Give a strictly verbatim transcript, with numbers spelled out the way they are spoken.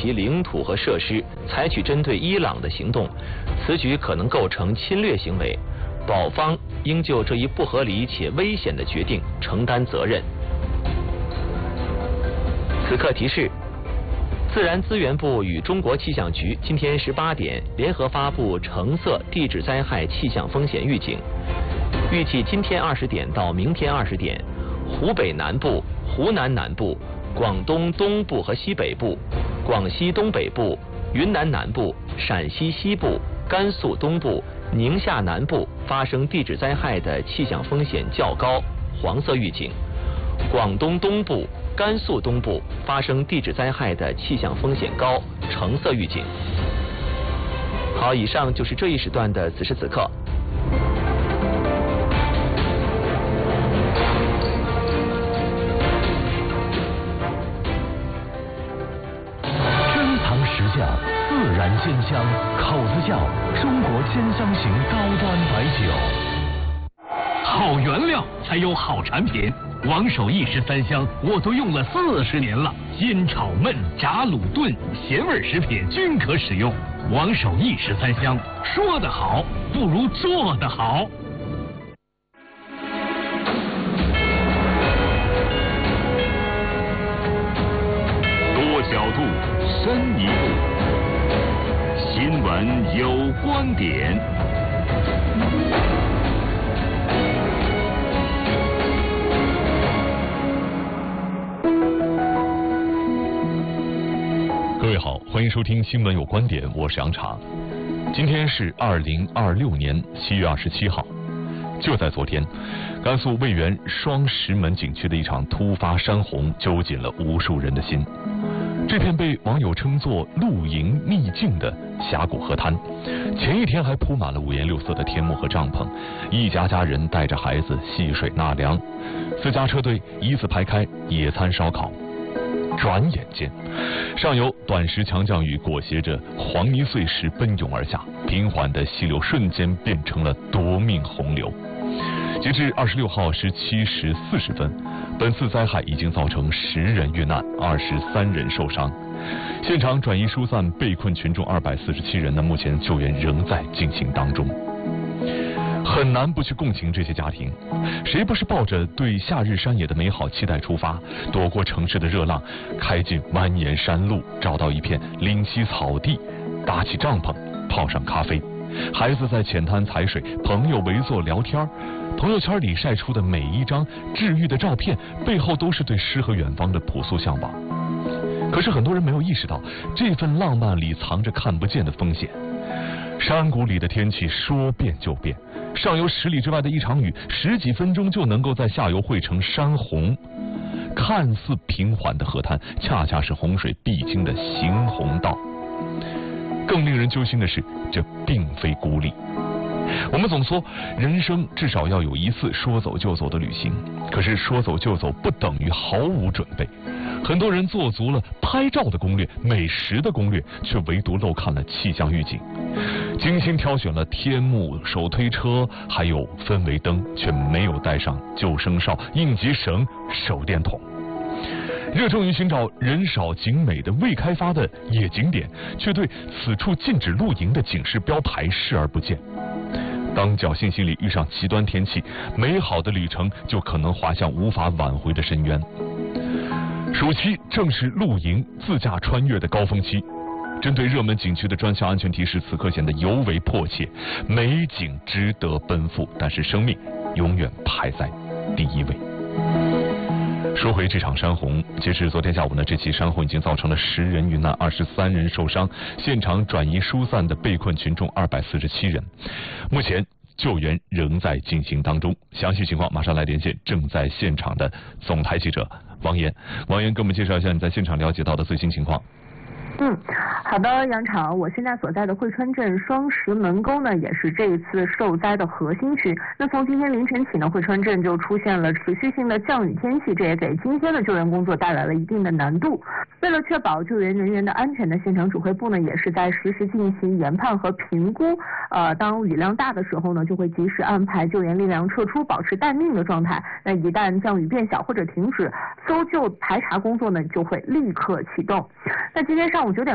其领土和设施，采取针对伊朗的行动，此举可能构成侵略行为，保方应就这一不合理且危险的决定承担责任。此刻提示：自然资源部与中国气象局今天十八点联合发布橙色地质灾害气象风险预警，预计今天二十点到明天二十点，湖北南部、湖南南部、广东东部和西北部、广西东北部、云南南部、陕西西部、甘肃东部、宁夏南部发生地质灾害的气象风险较高，黄色预警；广东东部、甘肃东部发生地质灾害的气象风险高，橙色预警。好，以上就是这一时段的此时此刻。 珍藏实窖，自然鲜香，口子窖，中国鲜香型高端白酒。好原料才有好产品。王守义十三香我都用了四十年了，煎炒焖炸卤炖咸味食品均可使用。王守义十三香，说得好不如做得好。 多角度，深一步，新闻有观点。 各位好，欢迎收听新闻有观点，我是杨茶。今天是二零二六年七月二十七号。就在昨天，甘肃渭源双石门景区的一场突发山洪揪紧了无数人的心。这片被网友称作露营秘境的峡谷河滩，前一天还铺满了五颜六色的天幕和帐篷，一家家人带着孩子戏水纳凉，私家车队依次排开野餐烧烤。转眼间，上游短时强降雨裹挟着黄泥碎石奔涌而下，平缓的溪流瞬间变成了夺命洪流。截至二十六号十七时四十分，本次灾害已经造成十人遇难，二十三人受伤。现场转移疏散被困群众二百四十七人呢，目前救援仍在进行当中。很难不去共情这些家庭，谁不是抱着对夏日山野的美好期待出发，躲过城市的热浪，开进蜿蜒山路，找到一片临溪草地，搭起帐篷，泡上咖啡，孩子在浅滩踩水，朋友围坐聊天，朋友圈里晒出的每一张治愈的照片，背后都是对诗和远方的朴素向往。可是很多人没有意识到，这份浪漫里藏着看不见的风险。山谷里的天气说变就变，上游十里之外的一场雨，十几分钟就能够在下游汇成山洪。看似平缓的河滩，恰恰是洪水必经的行洪道。更令人揪心的是，这并非孤立。我们总说，人生至少要有一次说走就走的旅行，可是说走就走不等于毫无准备。很多人做足了拍照的攻略、美食的攻略，却唯独漏看了气象预警。精心挑选了天幕、手推车，还有氛围灯，却没有带上救生哨、应急绳、手电筒。热衷于寻找人少景美的未开发的野景点，却对此处禁止露营的警示标牌视而不见。当侥幸心理遇上极端天气，美好的旅程就可能滑向无法挽回的深渊。暑期正是露营、自驾穿越的高峰期，针对热门景区的专项安全提示此刻显得尤为迫切。美景值得奔赴，但是生命永远排在第一位。说回这场山洪，截至昨天下午呢，这起山洪已经造成了十人遇难，二十三人受伤，现场转移疏散的被困群众二百四十七人，目前救援仍在进行当中。详细情况马上来连线正在现场的总台记者王岩。王岩，给我们介绍一下你在现场了解到的最新情况。 嗯，好的，杨朝，我现在所在的汇川镇双石门沟呢，也是这一次受灾的核心区。那从今天凌晨起呢，汇川镇就出现了持续性的降雨天气，这也给今天的救援工作带来了一定的难度。为了确保救援人员的安全呢，现场指挥部呢也是在实时进行研判和评估。呃，当雨量大的时候呢，就会及时安排救援力量撤出，保持待命的状态。那一旦降雨变小或者停止，搜救排查工作呢就会立刻启动。那今天上午九点